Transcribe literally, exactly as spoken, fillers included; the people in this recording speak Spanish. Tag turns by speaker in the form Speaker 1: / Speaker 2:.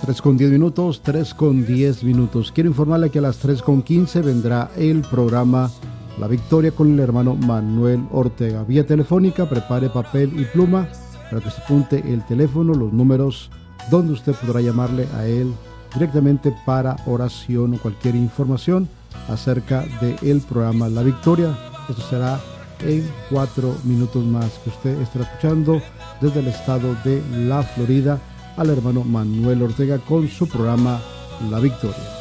Speaker 1: tres con diez minutos, tres con diez minutos. Quiero informarle que a las tres con quince vendrá el programa La Victoria con el hermano Manuel Ortega. Vía telefónica, prepare papel y pluma para que se apunte el teléfono, los números donde usted podrá llamarle a él directamente para oración o cualquier información acerca del programa La Victoria. Esto será en cuatro minutos más que usted estará escuchando desde el estado de la Florida al hermano Manuel Ortega con su programa La Victoria.